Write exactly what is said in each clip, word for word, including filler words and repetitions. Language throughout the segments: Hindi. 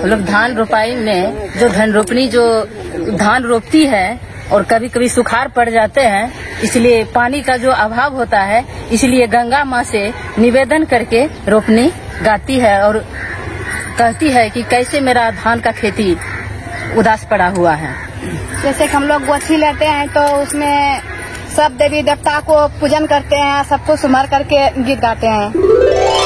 लोग धान रोपाई में जो धन रोपनी जो धान रोपती है और कभी कभी सुखाड़ पड़ जाते हैं, इसलिए पानी का जो अभाव होता है, इसलिए गंगा माँ से निवेदन करके रोपनी गाती है और कहती है कि कैसे मेरा धान का खेती उदास पड़ा हुआ है। जैसे हम लोग गोछी लेते हैं तो उसमें सब देवी देवता को पूजन करते हैं, सबको सुमर करके गीत गाते हैं।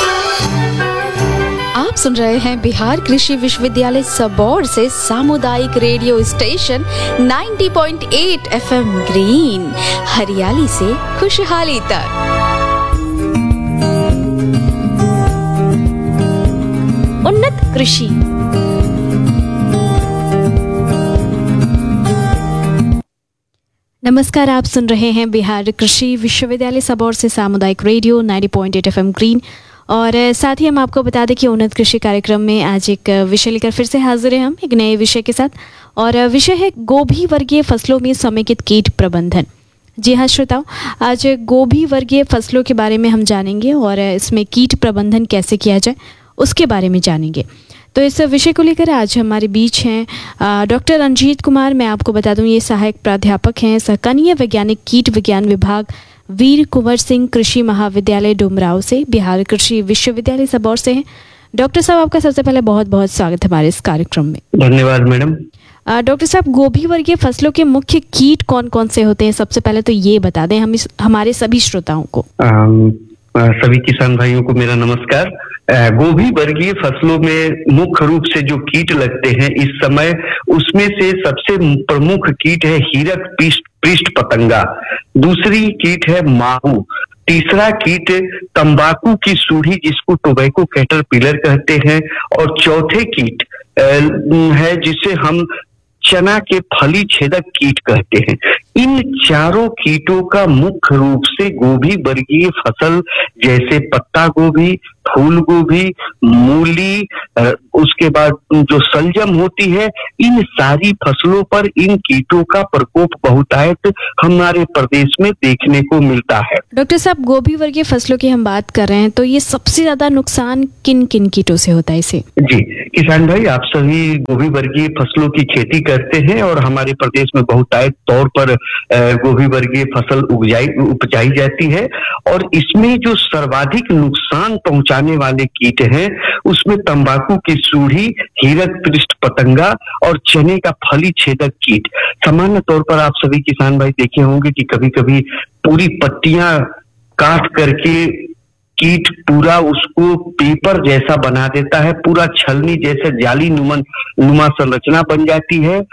आप सुन रहे हैं बिहार कृषि विश्वविद्यालय सबौर से सामुदायिक रेडियो स्टेशन नब्बे पॉइंट आठ एफएम ग्रीन, हरियाली से खुशहाली तक। उन्नत कृषि। नमस्कार, आप सुन रहे हैं बिहार कृषि विश्वविद्यालय सबौर से सामुदायिक रेडियो नब्बे पॉइंट आठ एफएम ग्रीन, और साथ ही हम आपको बता दें कि उन्नत कृषि कार्यक्रम में आज एक विषय लेकर फिर से हाजिर हैं हम एक नए विषय के साथ, और विषय है गोभी वर्गीय फसलों में समेकित कीट प्रबंधन। जी हाँ श्रोताओं, आज गोभी वर्गीय फसलों के बारे में हम जानेंगे और इसमें कीट प्रबंधन कैसे किया जाए उसके बारे में जानेंगे। तो इस विषय को लेकर आज हमारे बीच हैं डॉक्टर रंजीत कुमार। मैं आपको बता दूं ये सहायक प्राध्यापक हैं संकानीय वैज्ञानिक कीट विज्ञान विभाग वीर कुंवर सिंह कृषि महाविद्यालय डुमराव से, बिहार कृषि विश्वविद्यालय सबौर से हैं। डॉक्टर साहब, आपका सबसे पहले बहुत बहुत स्वागत है हमारे इस कार्यक्रम में। धन्यवाद मैडम। डॉक्टर साहब, गोभी वर्गीय फसलों के मुख्य कीट कौन कौन से होते हैं, सबसे पहले तो ये बता दें हम इस, हमारे सभी श्रोताओं को। आम, सभी किसान भाइयों को मेरा नमस्कार। गोभी वर्गीय फसलों में मुख्य रूप से जो कीट लगते हैं इस समय, उसमें से सबसे प्रमुख कीट है हीरक पृष्ठ पतंगा, दूसरी कीट है माहू, तीसरा कीट तंबाकू की सूढ़ी जिसको टोबैको कैटरपिलर कहते हैं, और चौथे कीट है जिसे हम चना के फली छेदक कीट कहते हैं। इन चारों कीटों का मुख्य रूप से गोभी वर्गीय फसल जैसे पत्ता गोभी, फूल गोभी, मूली, उसके बाद जो सलजम होती है, इन सारी फसलों पर इन कीटों का प्रकोप बहुतायत हमारे प्रदेश में देखने को मिलता है। डॉक्टर साहब, गोभी वर्गीय फसलों की हम बात कर रहे हैं तो ये सबसे ज्यादा नुकसान किन किन कीटों से होता है इसे? जी किसान भाई, आप सभी गोभी वर्गीय फसलों की खेती करते हैं और हमारे प्रदेश में बहुतायत तौर पर गोभी वर्गीय फसल उपजाई उपजाई जाती है, और इसमें जो सर्वाधिक नुकसान पहुंचाने वाले कीट हैं उसमें तंबाकू की सूढ़ी, हीरक पृष्ठ पतंगा और चने का फली छेदक कीट। सामान्य तौर पर आप सभी किसान भाई देखे होंगे कि कभी कभी पूरी पत्तियां काट करके कीट पूरा उसको पेपर जैसा बना देता है, पूरा छलनी जैसे जाली नुमन नुमा संरचना बन जाती है।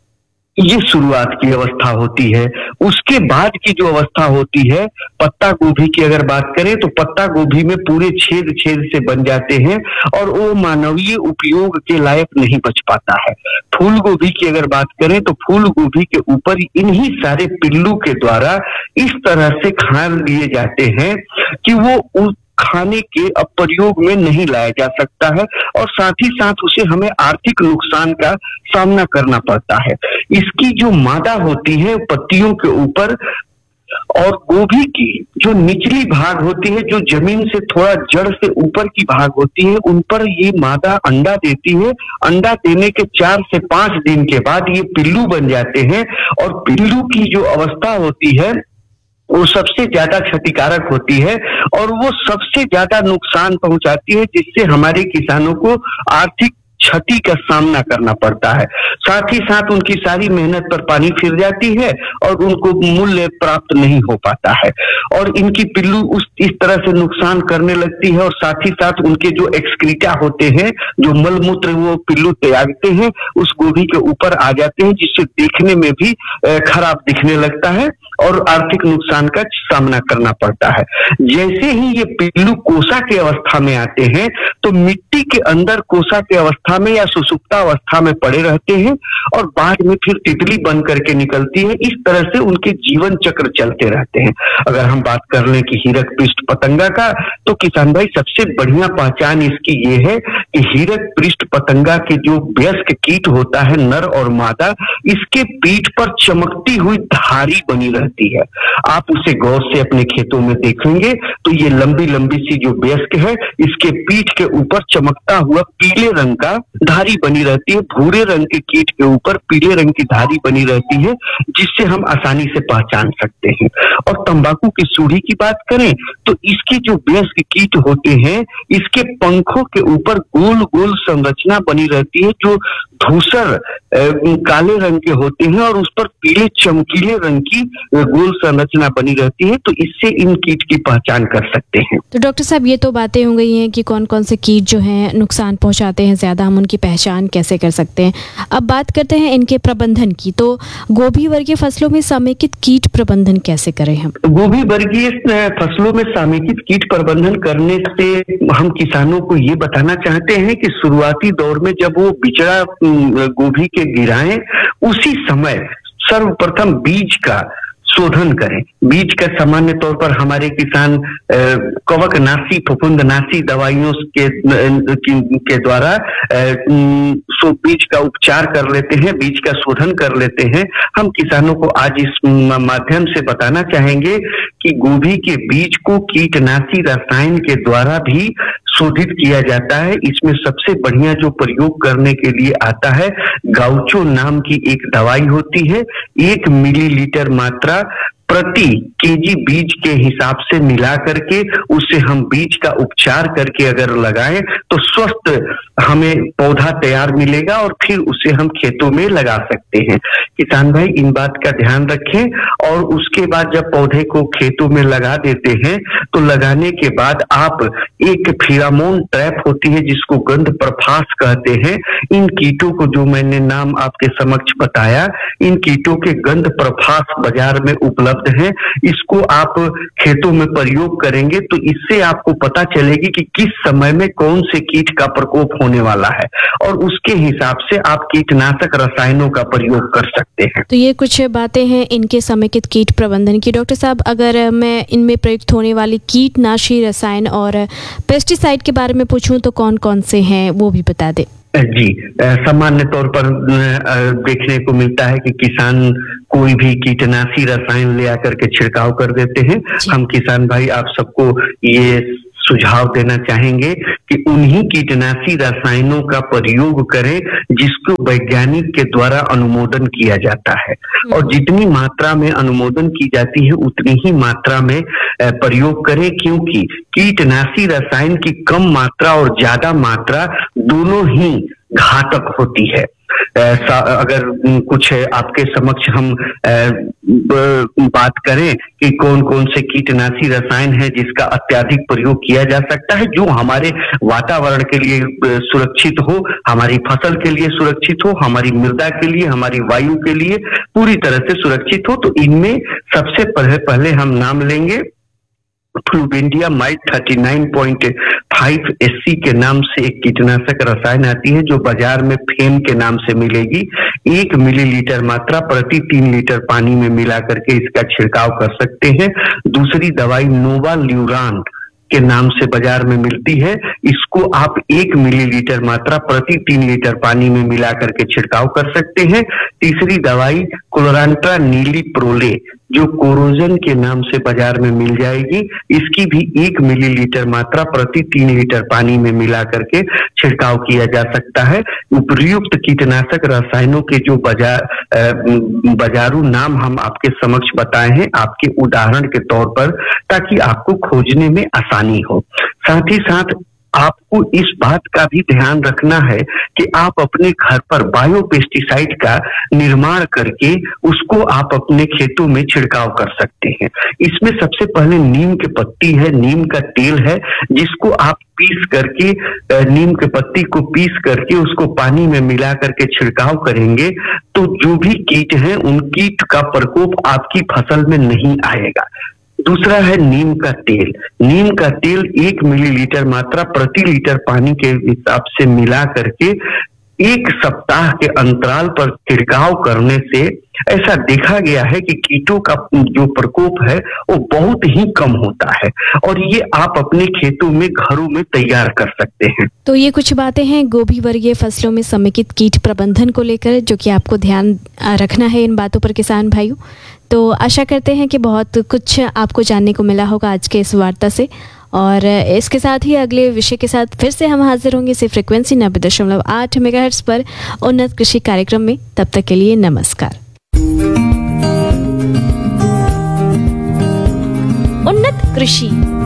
ये शुरुआत की अवस्था होती है। उसके बाद की जो अवस्था होती है, पत्ता गोभी की अगर बात करें तो पत्ता गोभी में पूरे छेद छेद से बन जाते हैं और वो मानवीय उपयोग के लायक नहीं बच पाता है। फूल गोभी की अगर बात करें तो फूल गोभी के ऊपर इन्हीं सारे पिल्लू के द्वारा इस तरह से खा लिए जाते हैं कि वो उस खाने के अब प्रयोग में नहीं लाया जा सकता है, और साथ ही साथ उसे हमें आर्थिक नुकसान का सामना करना पड़ता है। इसकी जो मादा होती है पत्तियों के ऊपर, और गोभी की जो निचली भाग होती है, जो जमीन से थोड़ा जड़ से ऊपर की भाग होती है, उन पर ये मादा अंडा देती है। अंडा देने के चार से पांच दिन के बाद ये पिल्लू बन जाते हैं, और पिल्लू की जो अवस्था होती है वो सबसे ज्यादा क्षतिकारक होती है और वो सबसे ज्यादा नुकसान पहुंचाती है, जिससे हमारे किसानों को आर्थिक क्षति का सामना करना पड़ता है। साथ ही साथ उनकी सारी मेहनत पर पानी फिर जाती है और उनको मूल्य प्राप्त नहीं हो पाता है, और इनकी पिल्लू उस इस तरह से नुकसान करने लगती है, और साथ ही साथ उनके जो एक्सक्रीटा होते हैं, जो मलमूत्र वो पिल्लू त्यागते हैं, उस गोभी के ऊपर आ जाते हैं, जिससे देखने में भी खराब दिखने लगता है और आर्थिक नुकसान का सामना करना पड़ता है। जैसे ही ये पिल्लू कोसा के अवस्था में आते हैं तो मिट्टी के अंदर कोसा के अवस्था में या सुसुप्ता अवस्था में पड़े रहते हैं और बाद में फिर तितली बन करके निकलती है। इस तरह से उनके जीवन चक्र चलते रहते हैं। अगर हम बात कर लें कि हीरक पृष्ठ पतंगा का, तो किसान भाई सबसे बढ़िया पहचान इसकी ये है कि हीरक पृष्ठ पतंगा के जो वयस्क कीट होता है, नर और मादा, इसके पीठ पर चमकती हुई धारी बनी रहती है। आप उसे गौर से अपने खेतों में देखेंगे तो ये लंबी लंबी सी जो वयस्क है, इसके पीठ के ऊपर चमकता हुआ पीले रंग का धारी बनी रहती है। भूरे रंग के कीट के ऊपर पीले रंग की धारी बनी रहती है, जिससे हम आसानी से पहचान सकते हैं। और तंबाकू की सूढ़ी की बात करें तो इसके जो वयस्क कीट होते हैं, इसके पंखों के ऊपर गोल गोल संरचना बनी रहती है जो धूसर काले रंग के होते हैं और उस पर पीले चमकीले रंग की गोल संरचना बनी रहती है। तो इससे इन कीट की पहचान कर सकते हैं। तो डॉक्टर साहब, ये तो बातें हो गई हैं कि कौन कौन से कीट जो हैं नुकसान पहुंचाते हैं ज्यादा, हम उनकी पहचान कैसे कर सकते हैं। अब बात करते हैं इनके प्रबंधन की। तो गोभी वर्गीय फसलों में समेकित कीट प्रबंधन कैसे करें हम? गोभी वर्गीय फसलों में समेकित कीट प्रबंधन करने से हम किसानों को ये बताना चाहते हैं कि शुरुआती दौर में जब वो बिचड़ा गोभी के गिराएं, उसी समय सर्वप्रथम बीज का शोधन करें। बीज का सामान्य तौर पर हमारे किसान कवकनाशी, फफूंदनाशी दवाइयों के के द्वारा सो बीज का उपचार कर लेते हैं, बीज का शोधन कर लेते हैं। हम किसानों को आज इस माध्यम से बताना चाहेंगे कि गोभी के बीज को कीटनाशी रसायन के द्वारा भी शोधित किया जाता है। इसमें सबसे बढ़िया जो प्रयोग करने के लिए आता है, गाउचो नाम की एक दवाई होती है। एक मिलीलीटर मात्रा प्रति केजी बीज के हिसाब से मिला करके उससे हम बीज का उपचार करके अगर लगाएं तो स्वस्थ हमें पौधा तैयार मिलेगा और फिर उसे हम खेतों में लगा सकते हैं। किसान भाई इन बात का ध्यान रखें और उसके बाद जब पौधे को खेतों में लगा देते हैं तो लगाने के बाद आप एक फेरोमोन ट्रैप होती है जिसको गंध प्रफास कहते हैं। इन कीटों को जो मैंने नाम आपके समक्ष बताया, इन कीटों के गंध प्रफास बाजार में उपलब्ध है। इसको आप खेतों में प्रयोग करेंगे तो इससे आपको पता चलेगी कि किस समय में कौन से कीट का प्रकोप होने वाला है और उसके हिसाब से आप कीटनाशक रसायनों का प्रयोग कर सकते हैं। तो ये कुछ बातें हैं इनके समेकित कीट प्रबंधन की। डॉक्टर साहब, अगर मैं इनमें प्रयुक्त होने वाली कीटनाशी रसायन और पेस्टिसाइड के बारे में पूछूं तो कौन कौन से हैं वो भी बता दें। जी, सामान्य तौर पर देखने को मिलता है कि किसान कोई भी कीटनाशी रसायन ले आकर के छिड़काव कर देते हैं। हम किसान भाई आप सबको ये सुझाव देना चाहेंगे कि उन्हीं कीटनाशी रसायनों का प्रयोग करें जिसको वैज्ञानिक के द्वारा अनुमोदन किया जाता है और जितनी मात्रा में अनुमोदन की जाती है उतनी ही मात्रा में प्रयोग करें, क्योंकि कीटनाशी रसायन की कम मात्रा और ज्यादा मात्रा दोनों ही घातक होती है। अगर कुछ आपके समक्ष हम बात करें कि कौन कौन से कीटनाशी रसायन है जिसका अत्यधिक प्रयोग किया जा सकता है जो हमारे वातावरण के लिए सुरक्षित हो, हमारी फसल के लिए सुरक्षित हो, हमारी मृदा के लिए, हमारी वायु के लिए पूरी तरह से सुरक्षित हो, तो इनमें सबसे पहले पहले हम नाम लेंगे फ्लुवेंडिया might thirty nine point five SC के नाम से एक कीटनाशक रसायन आती है जो बाजार में फेम के नाम से मिलेगी। एक मिलीलीटर मात्रा प्रति तीन लीटर पानी में मिला करके इसका छिड़काव कर सकते हैं। दूसरी दवाई नोवा ल्यूरान के नाम से बाजार में मिलती है। इसको आप एक मिलीलीटर मात्रा प्रति तीन लीटर पानी में मिला करके छिड़काव कर सकते हैं। तीसरी दवाई क्लोरांट्रा नीली प्रोले जो कोरोजन के नाम से बाजार में मिल जाएगी, इसकी भी एक मिलीलीटर मात्रा प्रति तीन लीटर पानी में मिला करके छिड़काव किया जा सकता है। उपयुक्त कीटनाशक रसायनों के जो बाजार बाजारू नाम हम आपके समक्ष बताए हैं आपके उदाहरण के तौर पर, ताकि आपको खोजने में आसानी हो। साथ ही साथ आपको इस बात का भी ध्यान रखना है कि आप अपने घर पर बायो पेस्टिसाइड का निर्माण करके उसको आप अपने खेतों में छिड़काव कर सकते हैं। इसमें सबसे पहले नीम की पत्ती है, नीम का तेल है, जिसको आप पीस करके, नीम के पत्ती को पीस करके उसको पानी में मिला करके छिड़काव करेंगे तो जो भी कीट हैं उन कीट का प्रकोप आपकी फसल में नहीं आएगा। दूसरा है नीम का तेल। नीम का तेल एक मिलीलीटर मात्रा प्रति लीटर पानी के हिसाब से मिला करके एक सप्ताह के अंतराल पर छिड़काव करने से ऐसा देखा गया है कि कीटों का जो प्रकोप है वो बहुत ही कम होता है, और ये आप अपने खेतों में घरों में तैयार कर सकते हैं। तो ये कुछ बातें हैं गोभी वर्गीय फसलों में समेकित कीट प्रबंधन को लेकर, जो कि आपको ध्यान रखना है इन बातों पर किसान भाइयों। तो आशा करते हैं कि बहुत कुछ आपको जानने को मिला होगा आज के इस वार्ता से, और इसके साथ ही अगले विषय के साथ फिर से हम हाजिर होंगे इसी फ्रिक्वेंसी नब्बे दशमलव आठ मेगाहर्ट्ज पर उन्नत कृषि कार्यक्रम में। तब तक के लिए नमस्कार। उन्नत कृषि।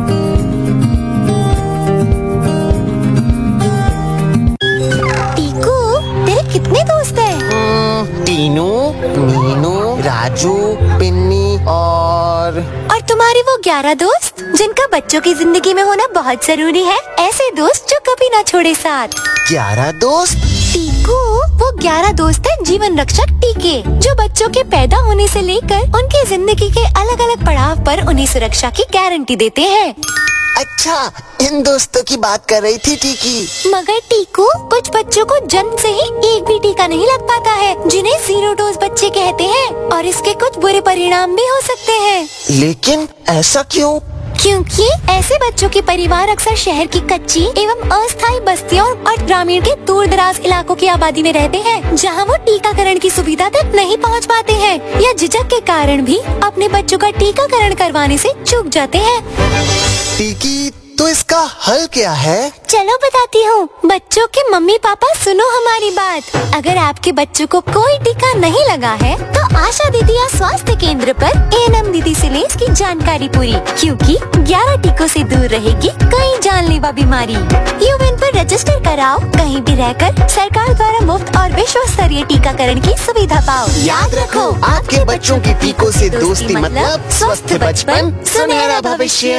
टीकू, तेरे कितने दोस्त हैं? टीनू, मीनू, राजू, पिन्नी और और तुम्हारे वो ग्यारह दोस्त जिनका बच्चों की जिंदगी में होना बहुत जरूरी है, ऐसे दोस्त जो कभी ना छोड़े साथ। ग्यारह दोस्त? टीकू, वो ग्यारह दोस्त हैं जीवन रक्षक टीके, जो बच्चों के पैदा होने से लेकर उनकी जिंदगी के अलग अलग पड़ाव पर उन्हें सुरक्षा की गारंटी देते हैं। अच्छा, इन दोस्तों की बात कर रही थी टीकी। मगर टीकू, कुछ बच्चों को जन्म से ही एक भी टीका नहीं लग पाता है, जिन्हें जीरो डोज बच्चे कहते हैं, और इसके कुछ बुरे परिणाम भी हो सकते हैं। लेकिन ऐसा क्यों? क्योंकि ऐसे बच्चों के परिवार अक्सर शहर की कच्ची एवं अस्थायी बस्तियों और ग्रामीण के दूर दराज इलाकों की आबादी में रहते हैं, जहां वो टीकाकरण की सुविधा तक नहीं पहुंच पाते हैं, या झिझक के कारण भी अपने बच्चों का टीकाकरण करवाने से चूक जाते हैं। टीकी, तो इसका हल क्या है? चलो बताती हूँ। बच्चों के मम्मी पापा सुनो हमारी बात। अगर आपके बच्चों को कोई टीका नहीं लगा है तो आशा दीदी या स्वास्थ्य केंद्र पर एएनएम दीदी से ले इसकी जानकारी पूरी, क्योंकि ग्यारह टीकों से दूर रहेगी कई जानलेवा बीमारी। यूविन पर रजिस्टर कराओ, कहीं भी रहकर सरकार द्वारा मुफ्त और विश्व स्तरीय टीकाकरण की सुविधा पाओ। याद रखो, आपके बच्चों की टीकों से दोस्ती मतलब स्वस्थ बचपन, सुनहरा भविष्य।